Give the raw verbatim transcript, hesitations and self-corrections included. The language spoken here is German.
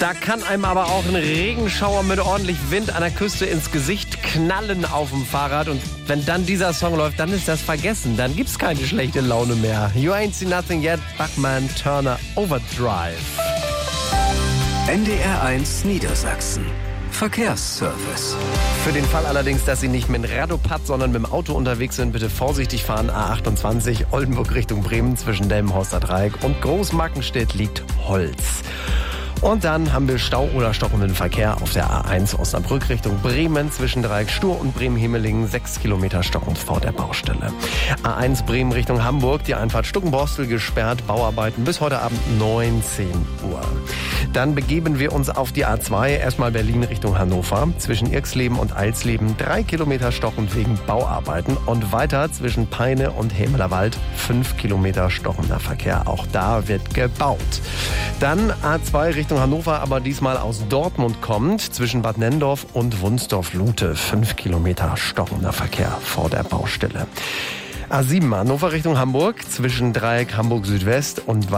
Da kann einem aber auch ein Regenschauer mit ordentlich Wind an der Küste ins Gesicht knallen auf dem Fahrrad. Und wenn dann dieser Song läuft, dann ist das vergessen. Dann gibt's keine schlechte Laune mehr. You ain't seen nothing yet, Bachmann Turner Overdrive. N D R eins Niedersachsen. Verkehrsservice. Für den Fall allerdings, dass Sie nicht mit dem Radopad, sondern mit dem Auto unterwegs sind, bitte vorsichtig fahren. A achtundzwanzig, Oldenburg Richtung Bremen, zwischen Delmenhorster Dreieck und Großmarkenstedt liegt Holz. Und dann haben wir Stau oder stockenden Verkehr auf der A eins Osnabrück Richtung Bremen zwischen Dreieck Stur und Bremen-Hemelingen. Sechs Kilometer stockend vor der Baustelle. A eins Bremen Richtung Hamburg, die Einfahrt Stuckenborstel gesperrt. Bauarbeiten bis heute Abend neunzehn Uhr. Dann begeben wir uns auf die A zwei, erstmal Berlin Richtung Hannover. Zwischen Irxleben und Alsleben drei Kilometer stockend wegen Bauarbeiten. Und weiter zwischen Peine und Hämelerwald fünf Kilometer stockender Verkehr. Auch da wird gebaut. Dann A zwei Richtung Hannover, aber diesmal aus Dortmund kommt, zwischen Bad Nenndorf und Wunsdorf-Lute. Fünf Kilometer stockender Verkehr vor der Baustelle. A sieben Hannover Richtung Hamburg, zwischen Dreieck Hamburg Südwest und